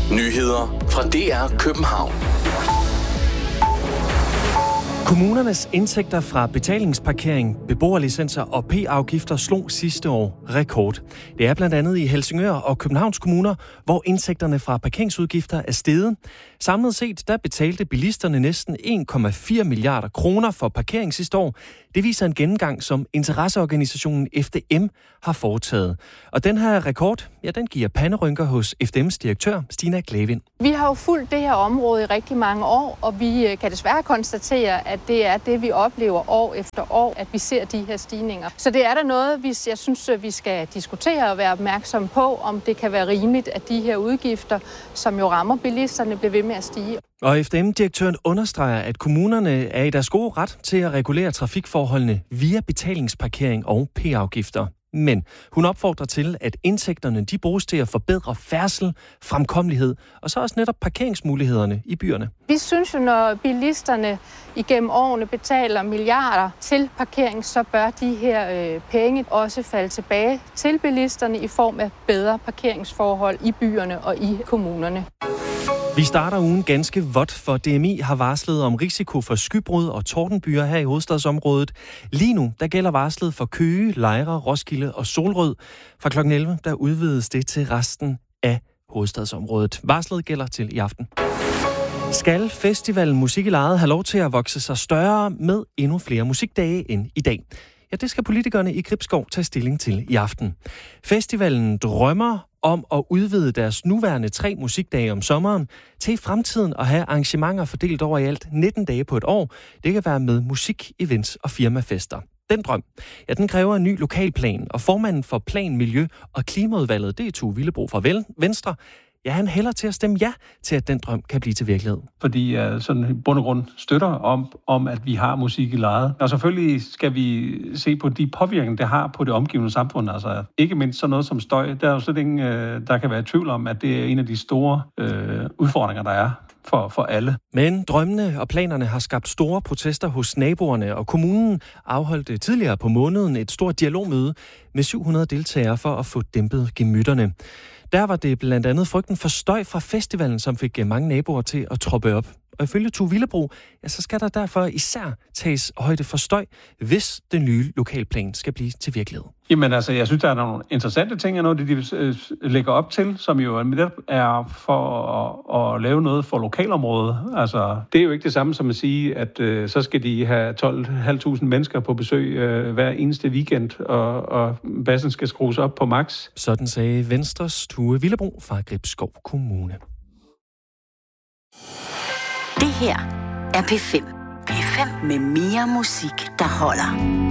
Nyheder fra DR København. Kommunernes indtægter fra betalingsparkering, beboerlicenser og p-afgifter slog sidste år rekord. Det er blandt andet i Helsingør og Københavns kommuner, hvor indtægterne fra parkeringsudgifter er steget. Samlet set der betalte bilisterne næsten 1,4 milliarder kroner for parkering sidste år. Det viser en gennemgang, som interesseorganisationen FDM har foretaget. Og den her rekord, ja, den giver panderynker hos FDM's direktør, Stina Glavind. Vi har jo fulgt det her område i rigtig mange år, og vi kan desværre konstatere, at det er det, vi oplever år efter år, at vi ser de her stigninger. Så det er der noget, jeg synes, vi skal diskutere og være opmærksom på, om det kan være rimeligt, at de her udgifter, som jo rammer bilisterne, bliver ved med at stige. Og FDM-direktøren understreger, at kommunerne er i deres gode ret til at regulere trafikforholdene via betalingsparkering og p-afgifter. Men hun opfordrer til, at indtægterne de bruges til at forbedre færdsel, fremkommelighed og så også netop parkeringsmulighederne i byerne. Vi synes jo, når bilisterne igennem årene betaler milliarder til parkering, så bør de her penge også falde tilbage til bilisterne i form af bedre parkeringsforhold i byerne og i kommunerne. Vi starter ugen ganske vådt, for DMI har varslet om risiko for skybrud og tordenbyer her i hovedstadsområdet. Lige nu der gælder varslet for Køge, Lejre, Roskilde og Solrød. Fra kl. 11 der udvides det til resten af hovedstadsområdet. Varslet gælder til i aften. Skal festivalen Musik i Lejet have lov til at vokse sig større med endnu flere musikdage end i dag? Ja, det skal politikerne i Gribskov tage stilling til i aften. Festivalen drømmer om at udvide deres nuværende 3 musikdage om sommeren til i fremtiden at have arrangementer fordelt over i alt 19 dage på et år. Det kan være med musik, events og firmafester. Den drøm, ja, den kræver en ny lokalplan, og formanden for Plan, Miljø og Klimaudvalget, det er Tue Villebro fra Venstre. Ja, han hælder til at stemme ja til, at den drøm kan blive til virkelighed. Fordi jeg sådan i bund og grund støtter om, at vi har musik i lejet. Og selvfølgelig skal vi se på de påvirkninger, det har på det omgivende samfund. Altså ikke mindst sådan noget som støj. Der er jo slet ingen, der kan være tvivl om, at det er en af de store udfordringer, der er for alle. Men drømmene og planerne har skabt store protester hos naboerne, og kommunen afholdte tidligere på måneden et stort dialogmøde med 700 deltagere for at få dæmpet gemytterne. Der var det blandt andet frygten for støj fra festivalen, som fik mange naboer til at troppe op. Og ifølge Tue Villebro, ja, så skal der derfor især tages højde for støj, hvis den nye lokalplan skal blive til virkelighed. Jamen altså, jeg synes, der er nogle interessante ting, og noget, de lægger op til, som jo er for at lave noget for lokalområdet. Altså, det er jo ikke det samme som at sige, at så skal de have 12.500 mennesker på besøg hver eneste weekend, og bassen skal skrues op på max. Sådan sagde Venstres Tue Villebro fra Gribskov Kommune. Det her er P5. P5 med mere musik, der holder.